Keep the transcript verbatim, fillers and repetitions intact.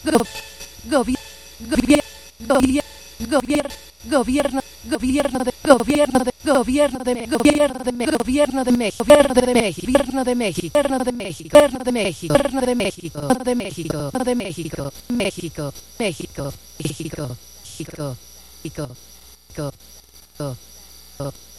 Go- gobi- gobi- gobi- gobier- gobierno gobierno de gobierno de gobierno de gobierno de Me- gobierno de México gobierno de México gobierno de México gobierno de México gobierno de México gobierno de México gobierno de México gobierno de México México México México México México México